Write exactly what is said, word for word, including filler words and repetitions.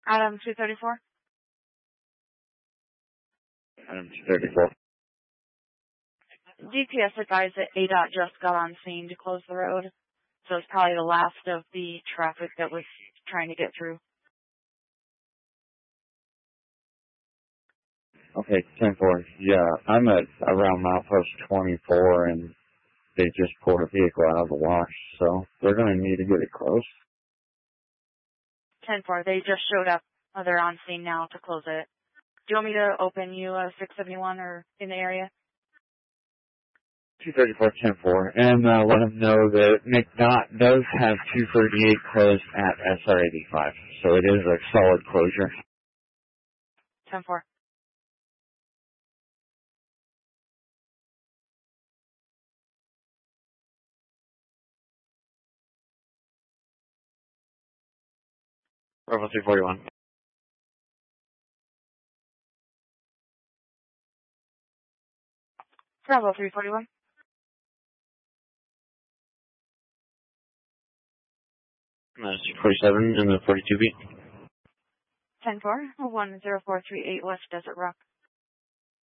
Adam two thirty-four. Adam two thirty-four. D P S advised that A D O T just got on scene to close the road, so it's probably the last of the traffic that was trying to get through. Okay, ten four. Yeah, I'm at around milepost twenty-four, and they just pulled a vehicle out of the wash, so they're going to need to get it close. ten four, they just showed up. Oh, they're on scene now to close it. Do you want me to open you a six seventy-one or in the area? two thirty-four, ten four, and uh, let them know that McDOT does have two thirty-eight closed at S R eighty-five, so it is a solid closure. ten four. Bravo three forty-one. Bravo three forty-one. That's two forty-seven and the forty-two B. ten four, one zero four three eight West Desert Rock.